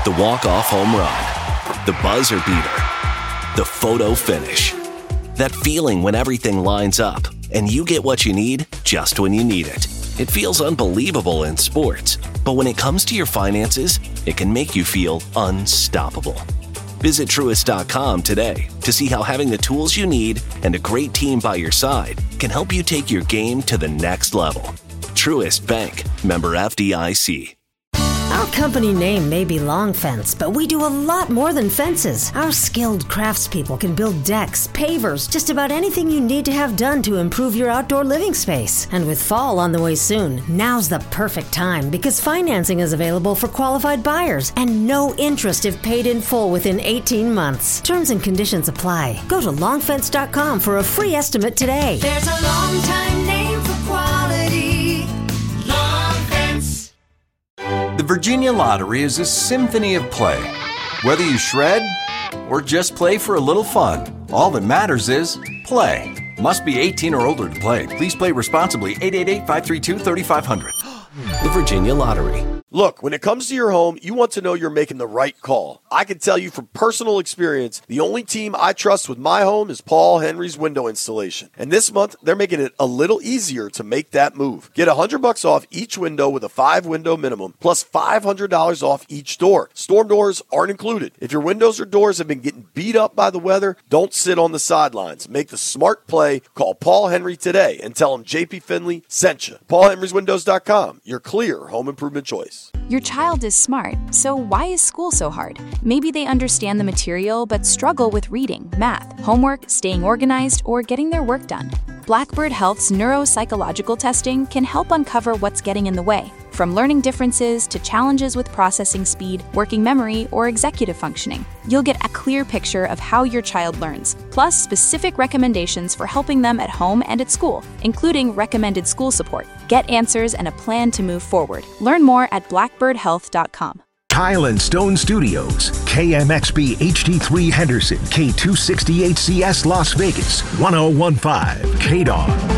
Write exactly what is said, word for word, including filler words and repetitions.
The walk-off home run. The buzzer beater. The photo finish. That feeling when everything lines up and you get what you need just when you need it. It feels unbelievable in sports, but when it comes to your finances, it can make you feel unstoppable. Visit Truist dot com today to see how having the tools you need and a great team by your side can help you take your game to the next level. Truist Bank, member F D I C. Our company name may be Long Fence, but we do a lot more than fences. Our skilled craftspeople can build decks, pavers, just about anything you need to have done to improve your outdoor living space. And with fall on the way soon, now's the perfect time because financing is available for qualified buyers and no interest if paid in full within eighteen months. Terms and conditions apply. Go to long fence dot com for a free estimate today. There's a long time name for quality. Long Fence. The Virginia Lottery is a symphony of play. Whether you shred or just play for a little fun, all that matters is play. Must be eighteen or older to play. Please play responsibly. eight eight eight, five three two, three five zero zero. The Virginia Lottery. Look, when it comes to your home, you want to know you're making the right call. I can tell you from personal experience, the only team I trust with my home is Paul Henry's Window Installation. And this month, they're making it a little easier to make that move. Get one hundred bucks off each window with a five-window minimum, plus five hundred dollars off each door. Storm doors aren't included. If your windows or doors have been getting beat up by the weather, don't sit on the sidelines. Make the smart play. Call Paul Henry today and tell him J P Finley sent you. paul henrys windows dot com, your clear home improvement choice. Your child is smart, so why is school so hard? Maybe they understand the material but struggle with reading, math, homework, staying organized, or getting their work done. Blackbird Health's neuropsychological testing can help uncover what's getting in the way, from learning differences to challenges with processing speed, working memory, or executive functioning. You'll get a clear picture of how your child learns, plus specific recommendations for helping them at home and at school, including recommended school support. Get answers and a plan to move forward. Learn more at blackbird health dot com. Kyle and Stone Studios, K M X B H D three Henderson, K two sixty-eight C S Las Vegas, one oh one point five K D A R.